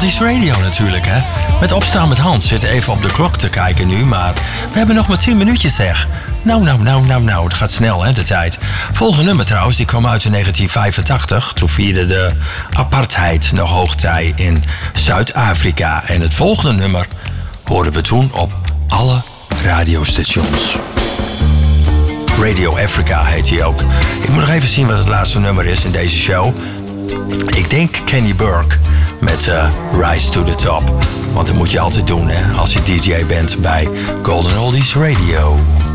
Oldies Radio natuurlijk, hè. Met Opstaan met Hans. Zit even op de klok te kijken nu, maar we hebben nog maar 10 minuutjes, zeg. Nou, het gaat snel, hè, de tijd. Volgende nummer trouwens, die kwam uit in 1985. Toen vierde de apartheid nog hoogtij in Zuid-Afrika. En het volgende nummer hoorden we toen op alle radiostations. Radio Africa heet hij ook. Ik moet nog even zien wat het laatste nummer is in deze show. Ik denk Kenny Burke met Rise to the Top. Want dat moet je altijd doen, hè, als je DJ bent bij Golden Oldies Radio.